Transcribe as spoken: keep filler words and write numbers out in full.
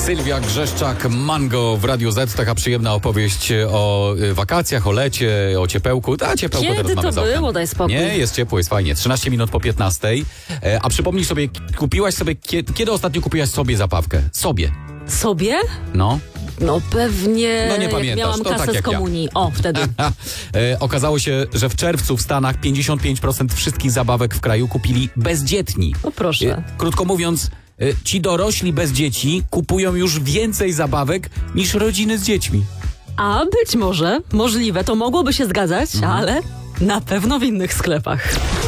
Sylwia Grzeszczak, Mango w Radiu Z. Taka przyjemna opowieść o wakacjach, o lecie, o ciepełku. A ciepełko Kiedy teraz mamy to za oknem. było? Daj spokój. Nie, jest ciepło, jest fajnie. trzynaście minut po piętnastej. A przypomnij sobie, kupiłaś sobie, kiedy, kiedy ostatnio kupiłaś sobie zabawkę? Sobie. Sobie? No. No pewnie, No nie jak pamiętasz, miałam to kasę tak z jak ja. komunii. O, wtedy. e, okazało się, że w czerwcu w Stanach pięćdziesiąt pięć procent wszystkich zabawek w kraju kupili bezdzietni. O proszę. E, krótko mówiąc, e, ci dorośli bez dzieci kupują już więcej zabawek niż rodziny z dziećmi. A być może, możliwe, to mogłoby się zgadzać, Mhm. ale na pewno w innych sklepach.